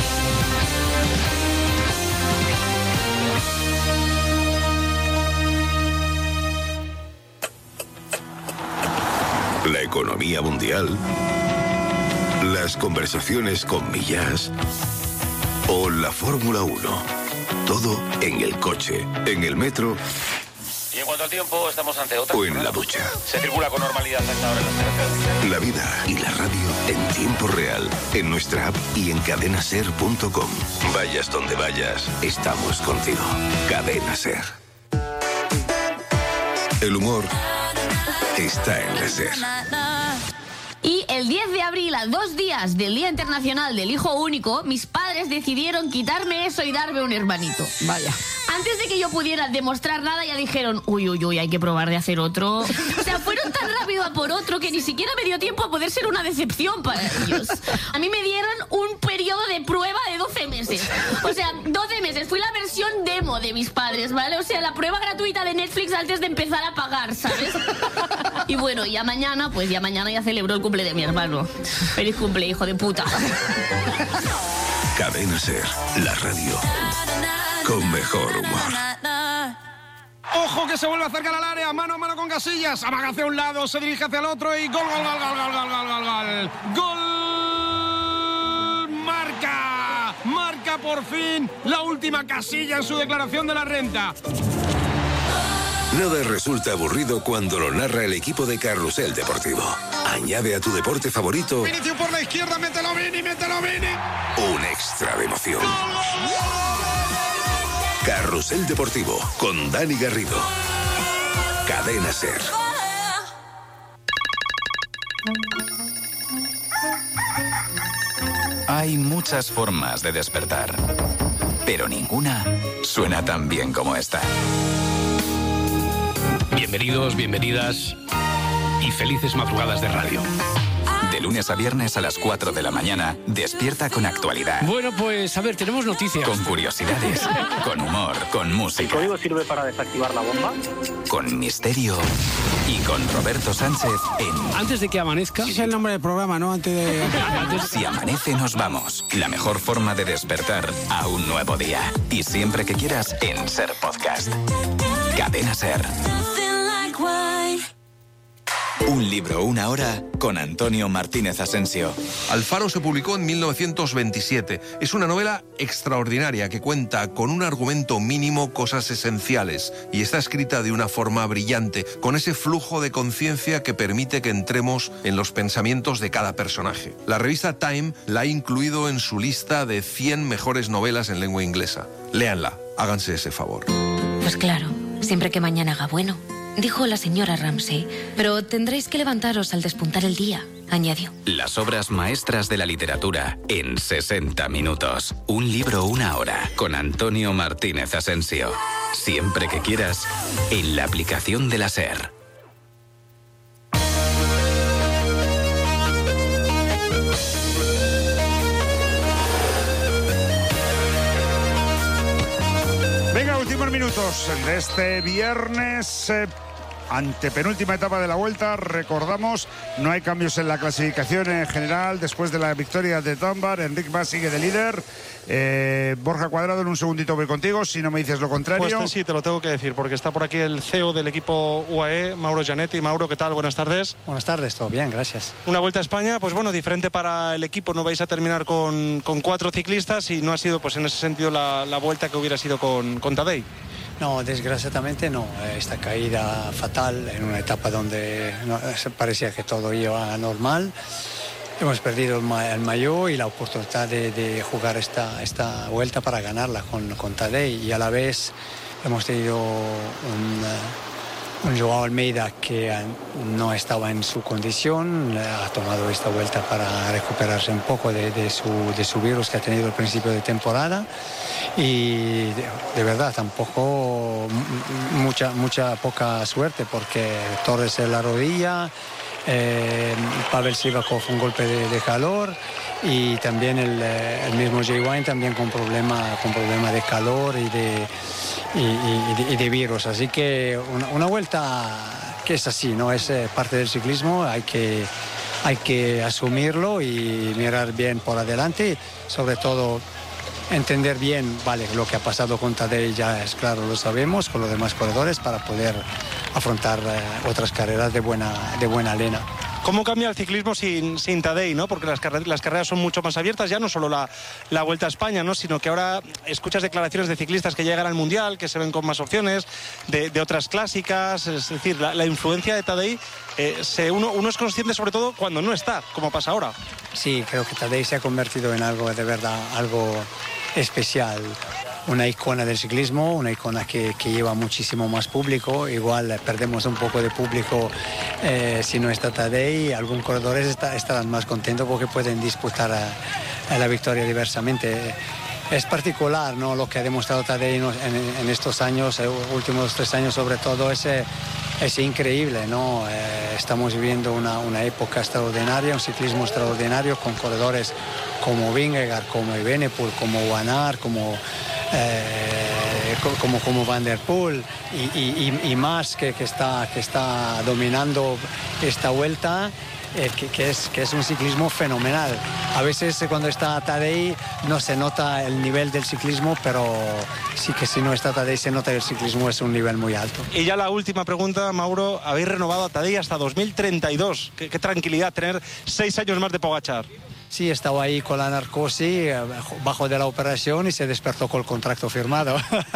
La economía mundial, las conversaciones con Millás o la Fórmula uno. Todo en el coche, en el metro. Y en cuanto al tiempo, estamos ante otra. O en la ducha. Se circula con normalidad hasta ahora en las carreteras. La vida y la radio en tiempo real, en nuestra app y en cadena ser punto com. Vayas donde vayas, estamos contigo. Cadena SER. El humor está en la SER. Y el diez de abril, a dos días del Día Internacional del Hijo Único, mis padres decidieron quitarme eso y darme un hermanito. Vaya. Antes de que yo pudiera demostrar nada, ya dijeron, uy, uy, uy, hay que probar de hacer otro. O sea, fueron tan rápido a por otro que ni siquiera me dio tiempo a poder ser una decepción para ellos. A mí me dieron un periodo de prueba de doce meses. O sea, doce meses. Fui la versión demo de mis padres, ¿vale? O sea, la prueba gratuita de Netflix antes de empezar a pagar, ¿sabes? Y bueno, ya mañana, pues ya mañana ya celebro el cumple de mi hermano. Feliz cumple, hijo de puta. Cadena SER, la radio con mejor humor. Ojo que se vuelve a acercar al área, mano a mano con Casillas, amaga hacia un lado, se dirige hacia el otro y gol, gol, gol, gol, gol, gol, gol, gol, gol. Gol, marca, marca por fin la última Casilla en su declaración de la renta. Nada resulta aburrido cuando lo narra el equipo de Carrusel Deportivo. Añade a tu deporte favorito Vinicius por la izquierda, mételo Vini, mételo Vini. un extra de emoción. Carrusel Deportivo con Dani Garrido. Cadena SER. Hay muchas formas de despertar, pero ninguna suena tan bien como esta. Bienvenidos, bienvenidas y felices madrugadas de radio. De lunes a viernes a las cuatro de la mañana, despierta con actualidad. Bueno, pues a ver, tenemos noticias. Con curiosidades, con humor, con música. ¿El código sirve para desactivar la bomba? Con misterio y con Roberto Sánchez en... Antes de que amanezca. Ese es el nombre del programa, ¿no? Antes de... Si amanece nos vamos. La mejor forma de despertar a un nuevo día. Y siempre que quieras en Ser Podcast. Cadena Ser. Un libro, una hora, con Antonio Martínez Asensio. Alfaro se publicó en mil novecientos veintisiete. Es una novela extraordinaria que cuenta con un argumento mínimo, cosas esenciales, y está escrita de una forma brillante, con ese flujo de conciencia que permite que entremos en los pensamientos de cada personaje. La revista Time la ha incluido en su lista de cien mejores novelas en lengua inglesa. Léanla, háganse ese favor. Pues claro, siempre que mañana haga bueno, dijo la señora Ramsey, pero tendréis que levantaros al despuntar el día, añadió. Las obras maestras de la literatura en sesenta minutos. Un libro, una hora, con Antonio Martínez Asensio. Siempre que quieras, en la aplicación de la SER. Venga, últimos minutos de este viernes, eh, antepenúltima etapa de la Vuelta. Recordamos, no hay cambios en la clasificación en general después de la victoria de Dunbar. Enric Mas sigue de líder. Eh, Borja Cuadrado, en un segundito voy contigo, si no me dices lo contrario. Pues sí, te lo tengo que decir, porque está por aquí el C E O del equipo U A E, Mauro Gianetti. Mauro, ¿qué tal? Buenas tardes. Buenas tardes, todo bien, gracias. Una Vuelta a España, pues bueno, diferente para el equipo. No vais a terminar con, con cuatro ciclistas y no ha sido, pues en ese sentido, la, la vuelta que hubiera sido con, con Tadej. No, desgraciadamente no. Esta caída fatal en una etapa donde no, parecía que todo iba normal. Hemos perdido el, ma el maillot y la oportunidad de, de jugar esta, esta vuelta para ganarla con, con Tadej, y a la vez hemos tenido un, un Joao Almeida que no estaba en su condición, ha tomado esta vuelta para recuperarse un poco de, de, su, de su virus que ha tenido al principio de temporada, y de, de verdad tampoco mucha, mucha poca suerte, porque Torres en la rodilla, Eh, Pavel Sivakov un golpe de, de calor, y también el, el mismo Jay Wine también con problema, con problema de calor y de, y, y, y de, y de virus. Así que una, una vuelta que es así, ¿no? Es parte del ciclismo, hay que, hay que asumirlo y mirar bien por adelante, sobre todo entender bien, vale, lo que ha pasado con Tadej ya es claro, lo sabemos, con los demás corredores, para poder afrontar eh, otras carreras de buena, de buena lena. ¿Cómo cambia el ciclismo sin, sin Tadej, ¿no? Porque las, carre las carreras son mucho más abiertas, ya no solo la, la Vuelta a España, ¿no? Sino que ahora escuchas declaraciones de ciclistas que llegan al Mundial, que se ven con más opciones, de, de otras clásicas. Es decir, la, la influencia de Tadej, eh, se, uno, uno es consciente sobre todo cuando no está, como pasa ahora. Sí, creo que Tadej se ha convertido en algo de verdad, algo especial. Una icona del ciclismo, una icona que, que lleva muchísimo más público. Igual perdemos un poco de público eh, si no está Tadej. Algunos corredores está, estarán más contentos porque pueden disputar a, a la victoria diversamente. Es particular, ¿no? Lo que ha demostrado Tadej en, en, en estos años, eh, últimos tres años sobre todo, es, es increíble, ¿no? Eh, estamos viviendo una, una época extraordinaria, un ciclismo extraordinario, con corredores como Vingegaard, como Evenepoel, como Van Aert, como... Eh, como, como Van der Poel y, y, y más que, que, está, que está dominando esta vuelta, eh, que, que, es, que es un ciclismo fenomenal. A veces cuando está Tadej no se nota el nivel del ciclismo, pero sí que si no está Tadej se nota que el ciclismo es un nivel muy alto. Y ya la última pregunta, Mauro, habéis renovado a Tadej hasta dos mil treinta y dos. Qué, qué tranquilidad tener seis años más de Pogačar. Sí, estaba ahí con la narcosis, bajo de la operación, y se despertó con el contrato firmado.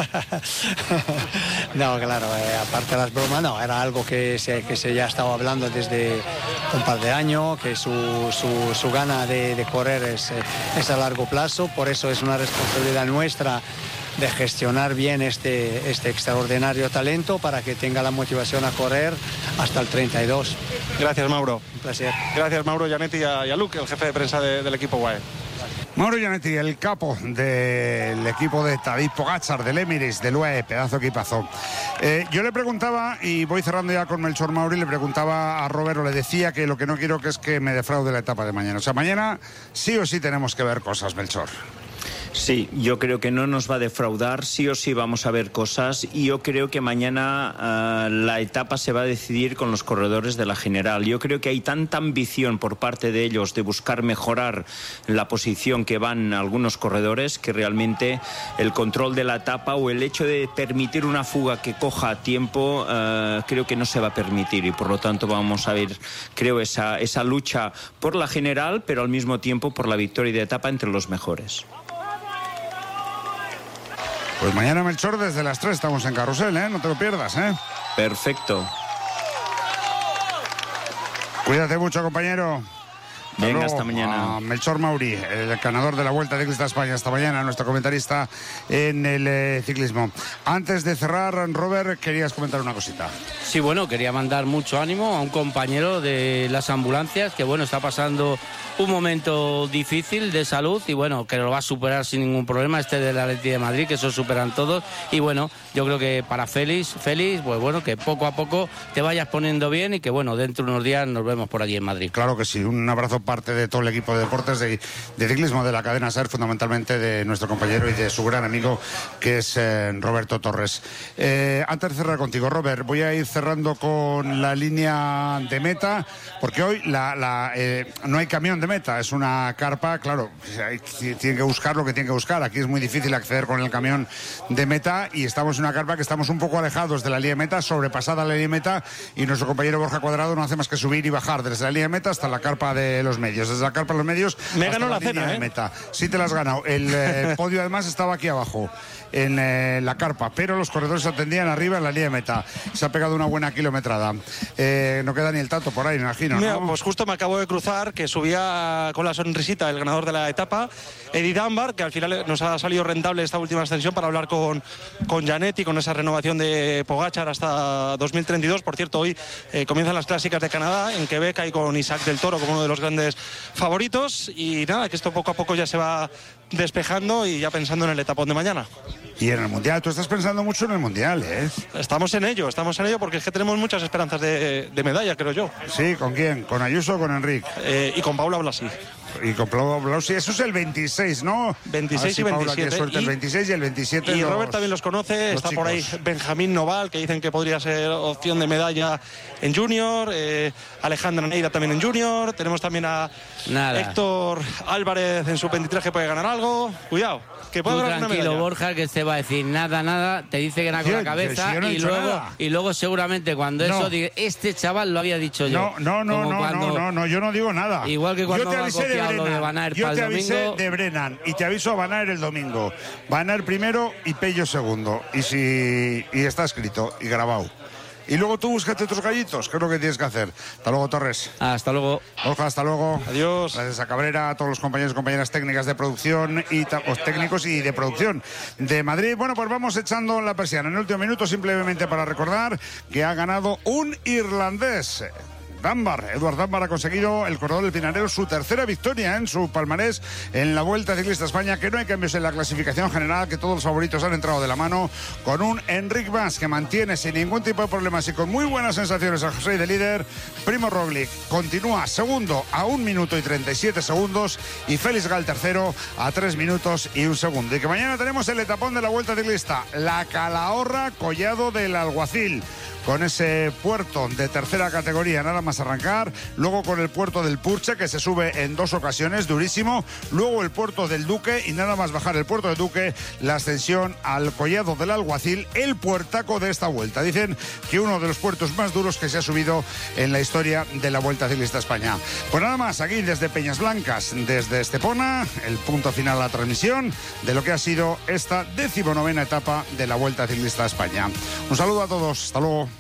No, claro, eh, aparte de las bromas, no, era algo que se, que se ya estaba hablando desde un par de años, que su, su, su gana de, de correr es, es a largo plazo, por eso es una responsabilidad nuestra de gestionar bien este, este extraordinario talento para que tenga la motivación a correr hasta el treinta y dos. Gracias, Mauro. Un placer. Gracias, Mauro Gianetti, y a, y a Luke, el jefe de prensa de, del equipo U A E. Mauro Gianetti, el capo del equipo de Tadej Pogačar, del Emirates, del U A E, pedazo equipazo. Eh, yo le preguntaba, y voy cerrando ya con Melchor Mauri, le preguntaba a Robert, o le decía que lo que no quiero que es que me defraude la etapa de mañana. O sea, mañana sí o sí tenemos que ver cosas, Melchor. Sí, yo creo que no nos va a defraudar, sí o sí vamos a ver cosas, y yo creo que mañana uh, la etapa se va a decidir con los corredores de la general. Yo creo que hay tanta ambición por parte de ellos de buscar mejorar la posición que van algunos corredores, que realmente el control de la etapa o el hecho de permitir una fuga que coja a tiempo, uh, creo que no se va a permitir, y por lo tanto vamos a ver, creo, esa, esa lucha por la general, pero al mismo tiempo por la victoria de etapa entre los mejores. Pues mañana, Melchor, desde las tres estamos en Carrusel, ¿eh? No te lo pierdas, ¿eh? Perfecto. Cuídate mucho, compañero. Venga, luego, hasta mañana. Melchor Mauri, el ganador de la Vuelta Ciclista España. Hasta mañana, nuestro comentarista en el eh, ciclismo. Antes de cerrar, Robert, querías comentar una cosita. Sí, bueno, quería mandar mucho ánimo a un compañero de las ambulancias que, bueno, está pasando un momento difícil de salud y, bueno, que lo va a superar sin ningún problema, este del Atleti de Madrid, que eso superan todos. Y, bueno, yo creo que para Félix, Félix, pues bueno, que poco a poco te vayas poniendo bien y que, bueno, dentro de unos días nos vemos por allí en Madrid. Claro que sí, un abrazo parte de todo el equipo de deportes de, de ciclismo de la cadena SER, fundamentalmente de nuestro compañero y de su gran amigo, que es eh, Roberto Torres. Eh, antes de cerrar contigo, Robert, voy a ir cerrando con la línea de meta, porque hoy la, la, eh, no hay camión de meta, es una carpa, claro, tienen que buscar lo que tienen que buscar. Aquí es muy difícil acceder con el camión de meta y estamos en una carpa que estamos un poco alejados de la línea de meta, sobrepasada la línea de meta, y nuestro compañero Borja Cuadrado no hace más que subir y bajar desde la línea de meta hasta la carpa de los medios, desde la carpa de los medios me hasta ganó la, la línea cena, de ¿eh? meta. Sí te la has ganado. El eh, podio además estaba aquí abajo en eh, la carpa, pero los corredores se atendían arriba en la línea de meta. Se ha pegado una buena kilometrada. Eh, no queda ni el Tato por ahí, me imagino, Mira, ¿no? pues justo me acabo de cruzar que subía con la sonrisita el ganador de la etapa, Eddie Dunbar, que al final nos ha salido rentable esta última extensión para hablar con, con Gianetti, con esa renovación de Pogačar hasta dos mil treinta y dos. Por cierto, hoy eh, comienzan las clásicas de Canadá en Quebec, ahí con Isaac del Toro como uno de los grandes favoritos. Y nada, que esto poco a poco ya se va despejando y ya pensando en el etapón de mañana. Y en el Mundial, tú estás pensando mucho en el Mundial, ¿eh? Estamos en ello, estamos en ello porque es que tenemos muchas esperanzas de, de medalla, creo yo. Sí, ¿con quién? ¿Con Ayuso o con Enrique? Eh, y con Paula Blasi. Y con Paula Blasi, eso es el veintiséis, ¿no? veintiséis si y Paula veintisiete. Suerte, y, el veintiséis y el veintisiete. Y los, Robert también los conoce, los está chicos. por ahí Benjamín Noval, que dicen que podría ser opción de medalla en Junior, eh, Alejandra Neira también en Junior, tenemos también a Nada. Héctor Álvarez en sub veintitrés que puede ganar algo, cuidado, que puede Tú ganar una tranquilo, medalla. Borja, que te va a decir nada, nada, te dice que nada con Tío, la cabeza si yo no he y dicho luego nada. y luego seguramente cuando No. eso diga, este chaval lo había dicho yo. No, no, no, Como no, cuando- no, no, no, yo no digo nada. Igual que cuando yo te me ha avisé de copiado lo de Brennan, Van Aert yo para te el avisé domingo. de Brennan y te aviso a Van Aert el domingo. Van Aert primero y Pello segundo. Y si y está escrito y grabado. Y luego tú búscate otros gallitos, que es lo que tienes que hacer. Hasta luego, Torres. Hasta luego. Borja, hasta luego. Adiós. Gracias a Cabrera, a todos los compañeros y compañeras técnicas de producción y ta- os técnicos y de producción de Madrid. Bueno, pues vamos echando la persiana. En el último minuto, simplemente para recordar que ha ganado un irlandés. Dunbar, Edward Dunbar ha conseguido, el corredor del Pinarello, su tercera victoria en su palmarés en la Vuelta Ciclista España, que no hay cambios en la clasificación general, que todos los favoritos han entrado de la mano con un Enric Mas que mantiene sin ningún tipo de problemas y con muy buenas sensaciones a José de líder. Primo Roglic continúa segundo a un minuto y treinta y siete segundos y Félix Gal tercero a tres minutos y un segundo. Y que mañana tenemos el etapón de la Vuelta Ciclista, la Calahorra Collado del Alguacil, con ese puerto de tercera categoría nada más arrancar, luego con el puerto del Purche, que se sube en dos ocasiones, durísimo, luego el puerto del Duque y nada más bajar el puerto del Duque, la ascensión al Collado del Alguacil, el puertaco de esta vuelta. Dicen que uno de los puertos más duros que se ha subido en la historia de la Vuelta Ciclista España. Pues nada más, aquí desde Peñas Blancas, desde Estepona, el punto final a la transmisión de lo que ha sido esta decimonovena etapa de la Vuelta Ciclista España. Un saludo a todos, hasta luego.